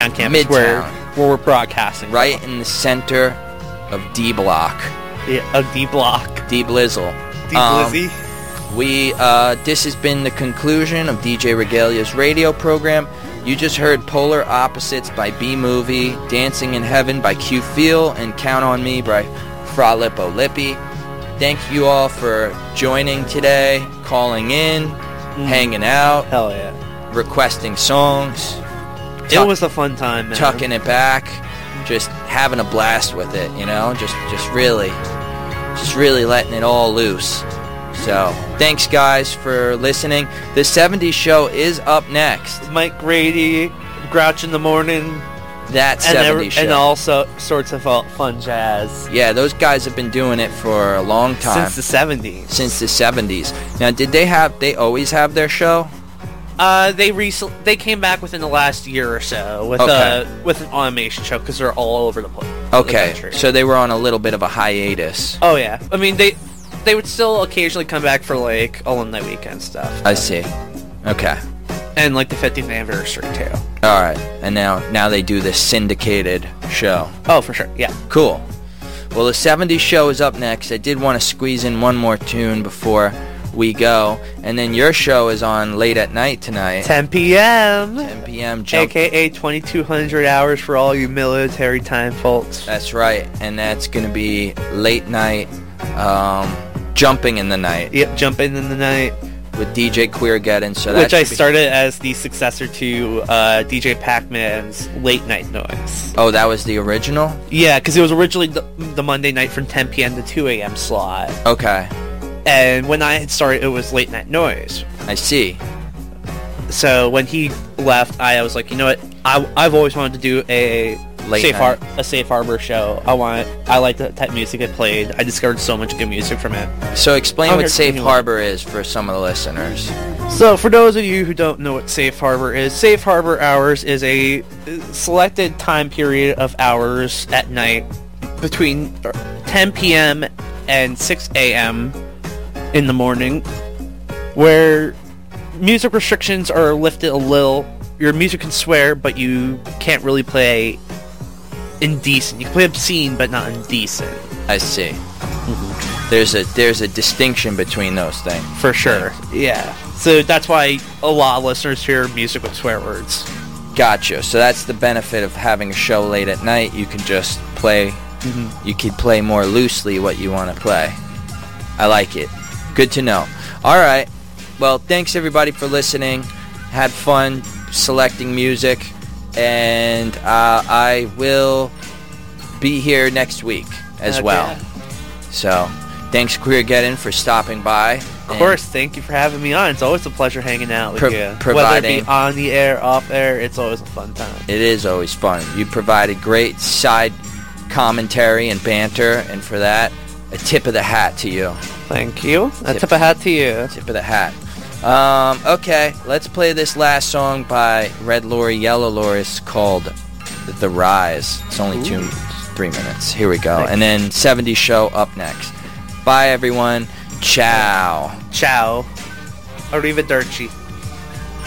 Midtown campus where we're broadcasting. Right in the center of D Block. Yeah, of D Block. D Blizzle. D Blizzy. This has been the conclusion of DJ Regalia's radio program. You just heard Polar Opposites by B-Movie, Dancing in Heaven by Q Feel, and Count on Me by Fra Lippo Lippi. Thank you all for joining today, calling in, hanging out. Hell yeah. Requesting songs. It was a fun time, man. Tucking it back. Just having a blast with it, you know? Just really letting it all loose. So, thanks guys for listening. The 70s show is up next. Mike Grady, Grouch in the Morning. That 70s show. And also sorts of fun jazz. Yeah, those guys have been doing it for a long time. Since the 70s. Since the 70s. Now, did they always have their show? They came back within the last year or so with an automation show because they're all over the place. Okay, the so they were on a little bit of a hiatus. Oh yeah, I mean they would still occasionally come back for like alumni weekend stuff. I see. Okay. And like the 50th anniversary too. All right, and now they do this syndicated show. Oh, for sure. Yeah. Cool. Well, the 70s show is up next. I did want to squeeze in one more tune before we go, and then your show is on late at night tonight. 10 p.m. 10 p.m. AKA 2200 hours for all you military time folks. That's right, and that's going to be late night, jumping in the night. Yep, jumping in the night. With DJ Queergeddon. Which I started as the successor to DJ Pac-Man's Late Night Noise. Oh, that was the original? Yeah, because it was originally the Monday night from 10 p.m. to 2 a.m. slot. Okay. And when I had started, it was Late Night Noise. I see. So when he left, I was like, you know what? I've always wanted to do a Safe Harbor show. I like the type of music it played. I discovered so much good music from it. So explain what Safe Harbor is for some of the listeners. So for those of you who don't know what Safe Harbor is, Safe Harbor hours is a selected time period of hours at night between 10 p.m. and 6 a.m. in the morning, where music restrictions are lifted a little. Your music can swear, but you can't really play indecent. You can play obscene, but not indecent. I see. Mm-hmm. There's a distinction between those things. For sure. Yeah. So that's why a lot of listeners hear music with swear words. Gotcha. So that's the benefit of having a show late at night. You can just play. Mm-hmm. You can play more loosely what you want to play. I like it. Good to know. All right. Well, thanks everybody for listening. Had fun selecting music, and I will be here next week as well. So, thanks Queergeddon for stopping by. Of course, thank you for having me on. It's always a pleasure hanging out with you. Whether it be on the air, off air, it's always a fun time. It is always fun. You provided great side commentary and banter, and for that, a tip of the hat to you. Thank you. A tip of the hat to you. Tip of the hat. Okay, let's play this last song by Red Lorry, Yellow Lorry. It's called The Rise. It's only 3 minutes. Here we go. Thanks. And then 70s show up next. Bye, everyone. Ciao. Ciao. Arrivederci.